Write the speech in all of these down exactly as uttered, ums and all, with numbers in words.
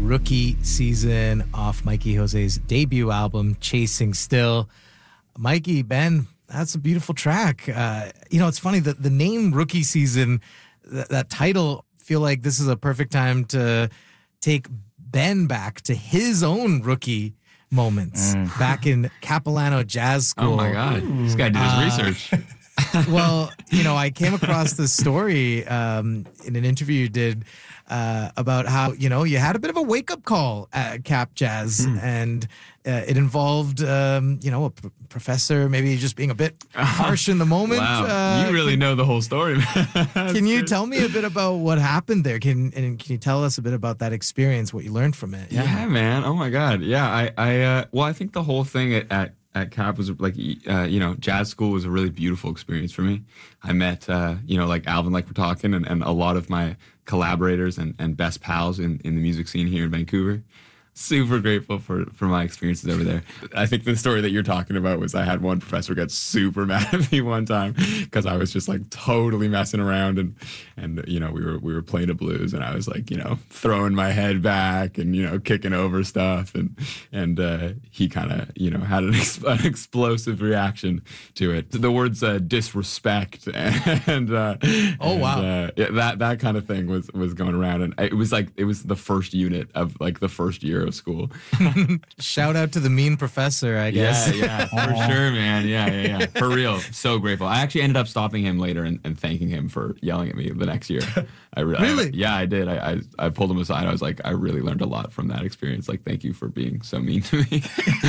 Rookie Season off Mikey Jose's debut album, Chasing Still. Mikey, Ben, that's a beautiful track. Uh, you know, it's funny that the name Rookie Season, th- that title, feel like this is a perfect time to take Ben back to his own rookie moments mm. back in Capilano Jazz School. Oh my God, this guy did his uh, research. Well, you know, I came across this story um, in an interview you did uh, about how, you know, you had a bit of a wake-up call at Cap Jazz, mm. and uh, it involved, um, you know, a p- professor maybe just being a bit harsh in the moment. Wow, uh, you really can, know the whole story, man. Can you good. tell me a bit about what happened there? Can and can you tell us a bit about that experience, what you learned from it? Yeah, yeah man. Oh my God. Yeah, I, I uh, well, I think the whole thing at, at at Cap was like, uh, you know, jazz school was a really beautiful experience for me. I met, uh, you know, like Alvin, like we're talking, and, and a lot of my collaborators and, and best pals in, in the music scene here in Vancouver. Super grateful for, for my experiences over there. I think the story that you're talking about was I had one professor get super mad at me one time because I was just like totally messing around, and and you know we were we were playing a blues, and I was like, you know, throwing my head back and, you know, kicking over stuff, and and uh, he kind of, you know, had an, ex- an explosive reaction to it. The words uh, disrespect and uh, oh and, wow uh, yeah, that that kind of thing was was going around, and it was like it was the first unit of like the first year of school. Shout out to the mean professor, I guess. Yeah, yeah, for sure, man. Yeah, yeah, yeah. For real. So grateful. I actually ended up stopping him later and, and thanking him for yelling at me the next year. I re- Really? I, yeah, I did. I, I I pulled him aside. I was like, I really learned a lot from that experience. Like, thank you for being so mean to me.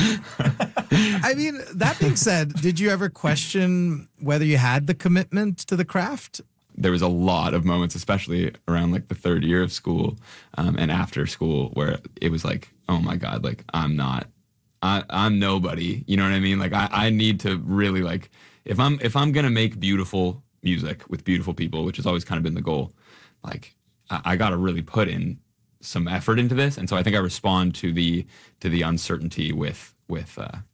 I mean, that being said, did you ever question whether you had the commitment to the craft? There was a lot of moments, especially around like the third year of school um, and after school, where it was like, oh my God, like I'm not, I, I'm nobody. You know what I mean? Like I, I need to really like, if I'm if I'm gonna make beautiful music with beautiful people, which has always kind of been the goal, like I, I got to really put in some effort into this. And so I think I respond to the to the uncertainty with with uh,